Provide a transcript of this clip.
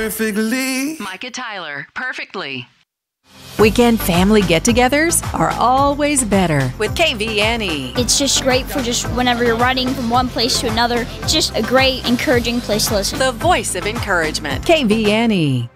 perfectly. Micah Tyler, Perfectly. Weekend family get-togethers are always better with KVNE. It's just great for just whenever you're riding from one place to another. It's just a great, encouraging place to listen. The voice of encouragement. KVNE.